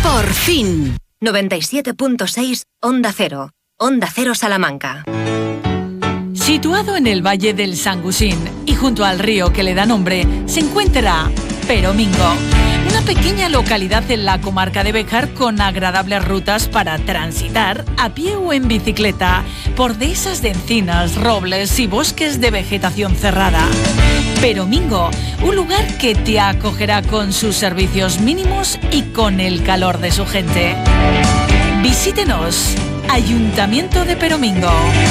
Por fin. 97.6 Onda Cero. Onda Cero Salamanca. Situado en el Valle del Sangusín y junto al río que le da nombre, se encuentra Peromingo, una pequeña localidad en la comarca de Béjar con agradables rutas para transitar a pie o en bicicleta por dehesas de encinas, robles y bosques de vegetación cerrada. Peromingo, un lugar que te acogerá con sus servicios mínimos y con el calor de su gente. Visítenos, Ayuntamiento de Peromingo.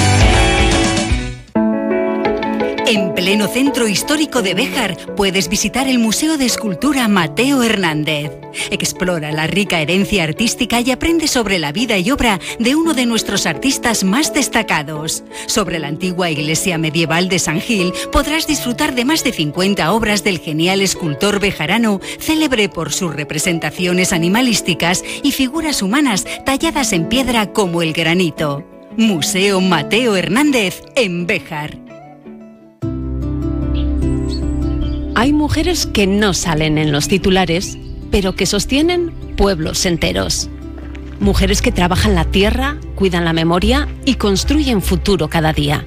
En pleno centro histórico de Béjar puedes visitar el Museo de Escultura Mateo Hernández. Explora la rica herencia artística y aprende sobre la vida y obra de uno de nuestros artistas más destacados. Sobre la antigua iglesia medieval de San Gil podrás disfrutar de más de 50 obras del genial escultor bejarano, célebre por sus representaciones animalísticas y figuras humanas talladas en piedra como el granito. Museo Mateo Hernández en Béjar. Hay mujeres que no salen en los titulares, pero que sostienen pueblos enteros. Mujeres que trabajan la tierra, cuidan la memoria y construyen futuro cada día.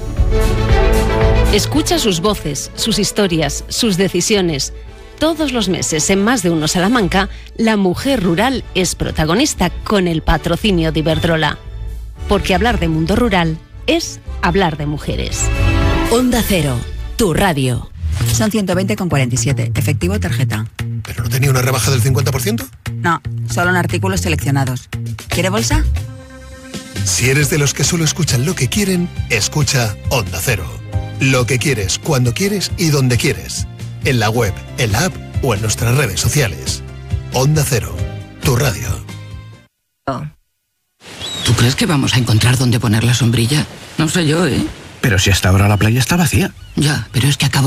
Escucha sus voces, sus historias, sus decisiones. Todos los meses en Más de Uno Salamanca, la mujer rural es protagonista con el patrocinio de Iberdrola. Porque hablar de mundo rural es hablar de mujeres. Onda Cero, tu radio. Son 120,47, efectivo o tarjeta. ¿Pero no tenía una rebaja del 50%? No, solo en artículos seleccionados. ¿Quiere bolsa? Si eres de los que solo escuchan lo que quieren, escucha Onda Cero. Lo que quieres, cuando quieres y donde quieres. En la web, en la app o en nuestras redes sociales. Onda Cero, tu radio. ¿Tú crees que vamos a encontrar dónde poner la sombrilla? No sé yo, ¿eh? Pero si hasta ahora la playa está vacía. Ya, pero es que acabo